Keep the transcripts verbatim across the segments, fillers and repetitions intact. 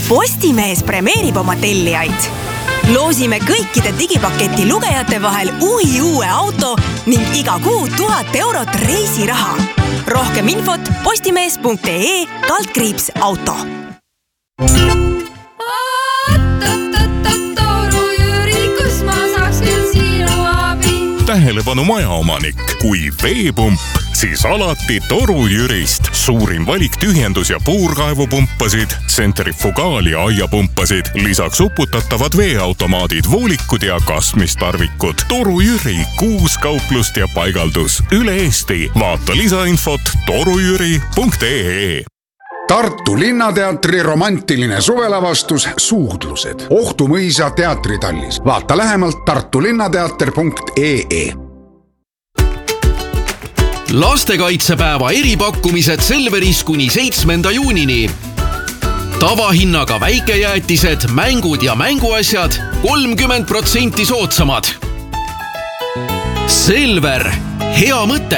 Postimees premeerib oma tellijaid. Loosime kõikide digipaketi lugejate vahel uhi uue auto ning iga kuu tuhat eurot reisiraha. Rohkem infot postimees punkt ee kaldkriips auto. Tähelepanu majaomanik, kui veepump, siis alati Toru Jürist. Suurim valik tühjendus- ja puurkaevupumpasid, tsentrifugaal- ja aiapumpasid, lisaks uputatavad veeautomaadid, voolikud ja kasmistarvikud. Toru Jüri, kuus kauplust ja paigaldus üle Eesti. Vaata lisainfot torujüri punkt ee. Tartu Linnateatri romantiline suvelavastus Suudlused. Ohtumõisa teatritallis. Vaata lähemalt tartulinnateater punkt ee. Lastekaitsepäeva eripakkumised Selveris kuni seitsmenda juunini. Tavahinnaga väikejäätised, mängud ja mänguasjad kolmkümmend protsenti soodsamad. Selver, hea mõte!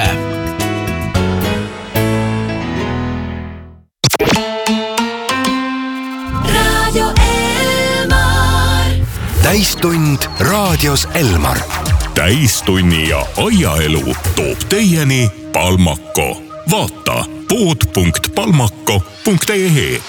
Täistund raadios Elmar. Täistunni ja aiaelu toob teieni Palmako. Vaata pood punkt palmako punkt ee.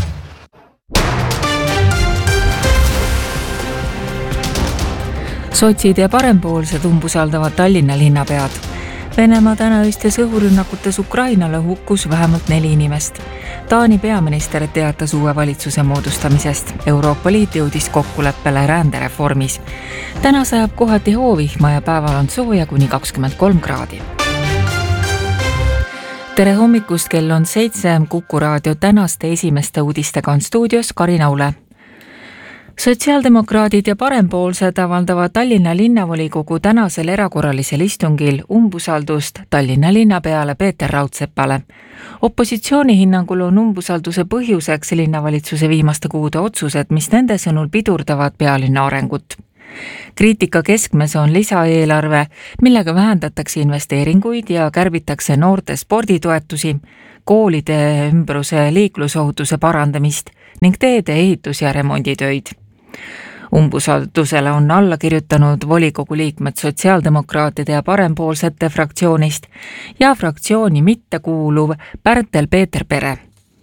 Sotsid ja parempoolsed umbusaldavad Tallinna linnapead. Venemaa tänaõistes õhurünnakutes Ukrainale hukkus vähemalt neli inimest. Taani peaminister teatas uue valitsuse moodustamisest. Euroopa Liit jõudis kokkuleppele rändereformis. Täna sajab kohati hoovihma ja päeval on sooja kuni kakskümmend kolm kraadi. Tere hommikust, kell on seitse. Kuku raadio tänaste esimeste uudistega on stuudios Karina Ule. Sotsiaaldemokraadid ja parempoolsed avaldavad Tallinna linnavolikogu tänasel erakorralisel istungil umbusaldust Tallinna linnapeale Peeter Raudsepale. Opositsiooni hinnangul on umbusalduse põhjuseks linnavalitsuse viimaste kuude otsused, mis nende sõnul pidurdavad pealinna arengut. Kriitika keskmes on lisaeelarve, millega vähendatakse investeeringuid ja kärbitakse noorte sporditoetusi, koolide ümbruse liiklusohutuse parandamist ning teede ehitus- ja remonditöid. Umbusaldusele on alla kirjutanud volikogu liikmed sotsiaaldemokraatide ja parempoolsete fraktsioonist ja fraktsiooni mitte kuuluv Pärtel Peeter Pere.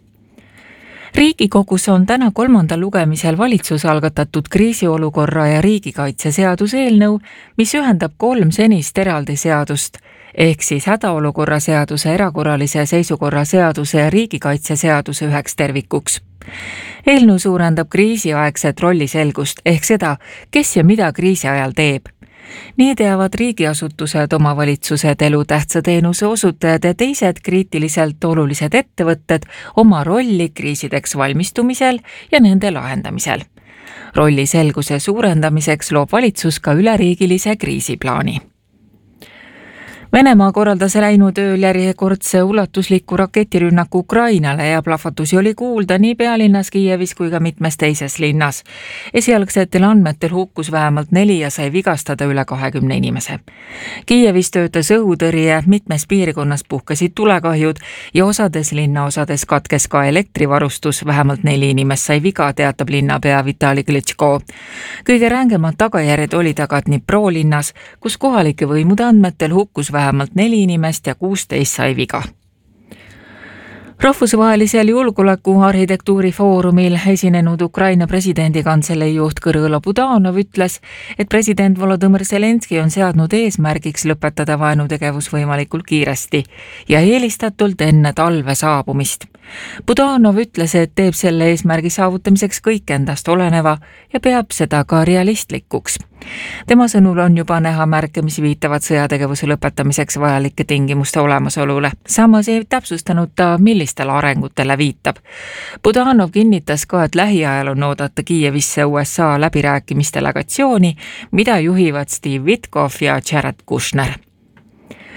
Riigikogus on täna kolmandal lugemisel valitsuse algatatud kriisiolukorra ja riigikaitse seaduse eelnõu, mis ühendab kolm senist eraldi seadust, ehk siis hädaolukorra seaduse, erakorralise seisukorra seaduse ja riigikaitse seaduse üheks tervikuks. Eelnõu suurendab kriisiaegset rolliselgust ehk seda, kes ja mida kriisi ajal teeb. Nii teavad riigiasutused, omavalitsused, elutähtsa teenuse osutajad ja teised kriitiliselt olulised ettevõtted oma rolli kriisideks valmistumisel ja nende lahendamisel. Rolliselguse suurendamiseks loob valitsus ka üleriigilise kriisiplaani. Venemaa korraldas läinud ööl järjekordse ulatusliku raketirünnaku Ukrainale ja plahvatusi oli kuulda nii pealinnas Kiievis kui ka mitmes teises linnas. Esialgsetel andmetel hukkus vähemalt neli ja sai vigastada üle kahekümne inimese. Kiievis töötas õhutõrje, mitmes piirkonnas puhkesid tulekahjud ja osades linnaosades katkes ka elektrivarustus, vähemalt neli inimest sai viga, teatab linnapea Vitali Klitschko. Kõige rängemad tagajärjed olid aga Dnipro linnas, kus kohalike võimude andmetel hukkus vähemalt vähemalt neli inimest ja kuusteist sai viga. Rahvusvahelisel julgeoleku arhitektuurifoorumil esinenud Ukraina presidendi kantselei juht Kõrõlo Budanov ütles, et president Volodõmõr Zelenski on seadnud eesmärgiks lõpetada vaenutegevus võimalikult kiiresti ja eelistatult enne talve saabumist. Budanov ütles, et teeb selle eesmärgi saavutamiseks kõik endast oleneva ja peab seda ka realistlikuks. Tema sõnul on juba näha märke, mis viitavad sõjategevuse lõpetamiseks vajalike tingimuste olemasolule. Samas ei täpsustanud ta, millistele arengutele viitab. Budanov kinnitas ka, et lähiajal on oodata Kiievisse U S A läbirääkimisdelegatsiooni, mida juhivad Steve Witkoff ja Jared Kushner.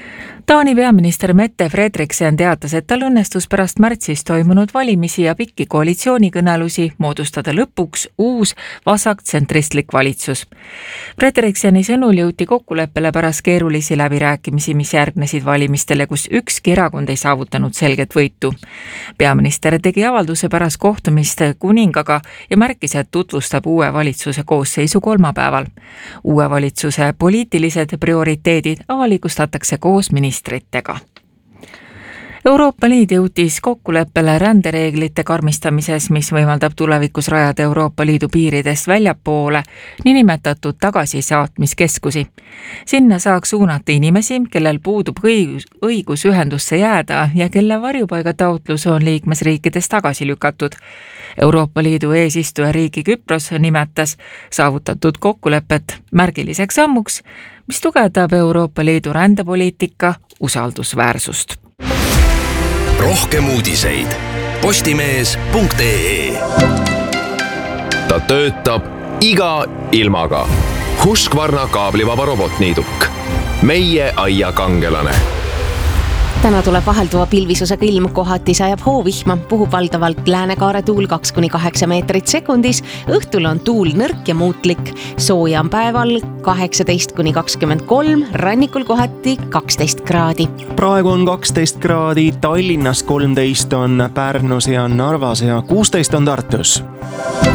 Taani peaminister Mette Frederiksen teatas, et tal õnnestus pärast märtsis toimunud valimisi ja pikki koalitsioonikõnelusi moodustada lõpuks uus vasaktsentristlik valitsus. Frederikseni sõnul jõuti kokkuleppele pärast keerulisi läbirääkimisi, mis järgnesid valimistele, kus ükski erakond ei saavutanud selget võitu. Peaminister tegi avalduse pärast kohtumist kuningaga ja märkis, et tutvustab uue valitsuse koosseisu kolmapäeval. Uue valitsuse poliitilised prioriteedid avalikustatakse koos ministritega. Euroopa Liit jõutis kokkuleppele rändereeglite karmistamises, mis võimaldab tulevikus rajada Euroopa Liidu piiridest väljapoole niinimetatud tagasisaatmiskeskusi. Sinna saaks suunata inimesi, kellel puudub õigus, õigus ühendusse jääda ja kelle varjupaigataotlus on liikmesriikides tagasi lükatud. Euroopa Liidu eesistuja riigi Küpros nimetas saavutatud kokkulepet märgiliseks sammuks, mis tugevdab Euroopa Liidu rändepoliitika usaldusväärsust. Rohkem uudiseid postimees punkt ee. Ta töötab iga ilmaga. Husqvarna kaablivaba robotniiduk. Meie aia kangelane. Täna tuleb vahelduva pilvisusega ilm, kohati sajab hoovihma, puhub valdavalt läänekaare tuul kaks kuni kaheksa meetrit sekundis, õhtul on tuul nõrk ja muutlik, sooja on päeval kaheksateist kuni kakskümmend kolm, rannikul kohati kaksteist kraadi. Praegu on kaksteist kraadi, Tallinnas kolmteist on Pärnus ja Narvas ja kuusteist on Tartus.